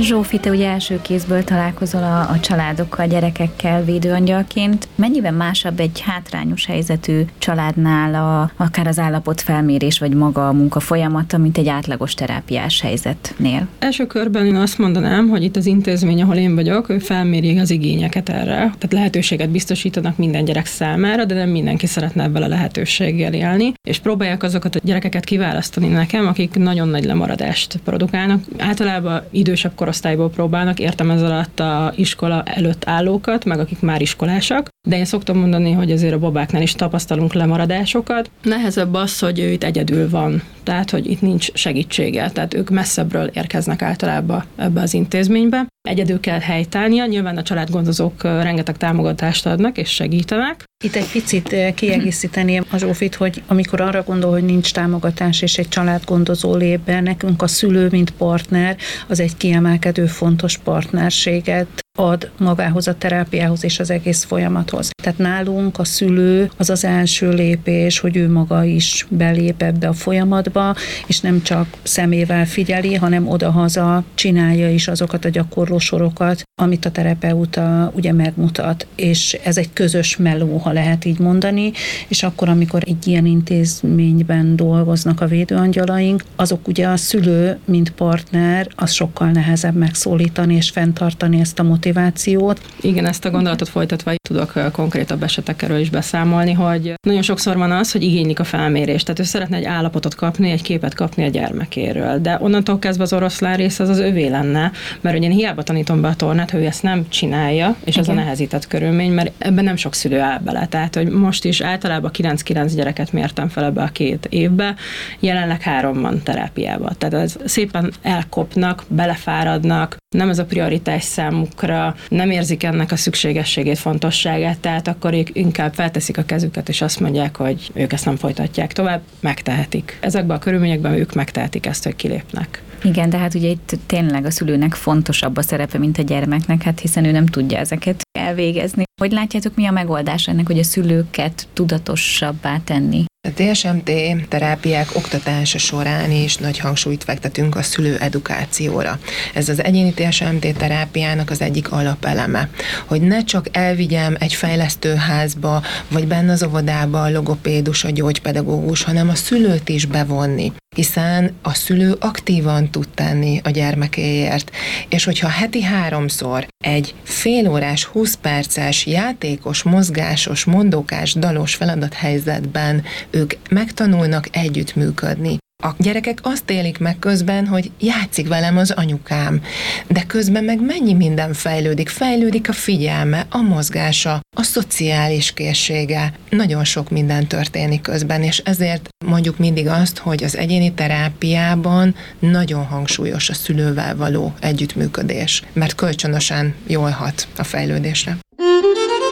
Zsófi, te ugye első kézből találkozol a családokkal, gyerekekkel védőangyalként. Mennyiben másabb egy hátrányos helyzetű családnál akár az állapotfelmérés, vagy maga a munka folyamata, mint egy átlagos terápiás helyzetnél? Első körben én azt mondanám, hogy itt az intézmény, ahol én vagyok, ő felméri az igényeket erre. Tehát lehetőséget biztosítanak minden gyerek számára, de nem mindenki szeretne ebből a lehetőséggel élni, és próbálják azokat a gyerekeket kiválasztani nekem, akik nagyon nagy lemaradást produkálnak. Általában idősebb korosztályból próbálnak, értem ez alatt a iskola előtt állókat, meg akik már iskolásak, de én szoktam mondani, hogy azért a babáknál is tapasztalunk lemaradásokat. Nehezebb az, hogy ő itt egyedül van, tehát hogy itt nincs segítsége, tehát ők messzebbről érkeznek általában ebbe az intézménybe. Egyedül kell helytállnia, nyilván a családgondozók rengeteg támogatást adnak és segítenek. Itt egy picit kiegészíteném a Zsófit, hogy amikor arra gondol, hogy nincs támogatás és egy családgondozó lép be, nekünk a szülő, mint partner, az egy kiemelkedő fontos partnerséget ad magához a terápiához és az egész folyamathoz. Tehát nálunk a szülő az az első lépés, hogy ő maga is belép ebbe a folyamatba, és nem csak szemével figyeli, hanem odahaza csinálja is azokat a gyakorlósorokat, amit a terapeuta ugye megmutat, és ez egy közös meló, ha lehet így mondani, és akkor, amikor egy ilyen intézményben dolgoznak a védőangyalaink, azok ugye a szülő, mint partner, az sokkal nehezebb megszólítani és fenntartani ezt a motivációt. Igen, ezt a gondolatot folytatva tudok konkrétabb esetekről is beszámolni, hogy nagyon sokszor van az, hogy igénylik a felmérést, tehát ő szeretne egy állapotot kapni, egy képet kapni a gyermekéről, de onnantól kezdve az oroszlán rész az övé lenne, mert ugye én hiába tanítom be a tornát, hogy ő ezt nem csinálja, és ez a nehezített körülmény, mert ebben nem sok szülő áll bele. Tehát, hogy most is általában 9 gyereket mértem fel ebbe a 2 évbe, jelenleg 3 van terápiában. Tehát ez szépen elkopnak, belefáradnak, nem ez a prioritás számukra, nem érzik ennek a szükségességét, fontosságát, tehát akkor ők inkább felteszik a kezüket, és azt mondják, hogy ők ezt nem folytatják tovább, megtehetik. Ezekben a körülményekben ők megtehetik ezt, hogy kilépnek. Igen, de hát ugye itt tényleg a szülőnek fontosabb a szerepe, mint a gyermeknek, hát hiszen ő nem tudja ezeket elvégezni. Hogy látjátok, mi a megoldás ennek, hogy a szülőket tudatosabbá tenni? A TSMT terápiák oktatása során is nagy hangsúlyt fektetünk a szülő edukációra. Ez az egyéni TSMT terápiának az egyik alapeleme, hogy ne csak elvigyem egy fejlesztőházba, vagy benne az óvodába a logopédus, a gyógypedagógus, hanem a szülőt is bevonni, hiszen a szülő aktívan tud tenni a gyermekéért, és hogyha heti 3-szor egy félórás, 20 perces, játékos, mozgásos, mondókás, dalos feladathelyzetben ők megtanulnak együttműködni. A gyerekek azt élik meg közben, hogy játszik velem az anyukám, de közben meg mennyi minden fejlődik. Fejlődik a figyelme, a mozgása, a szociális készsége. Nagyon sok minden történik közben, és ezért mondjuk mindig azt, hogy az egyéni terápiában nagyon hangsúlyos a szülővel való együttműködés, mert kölcsönösen jól hat a fejlődésre.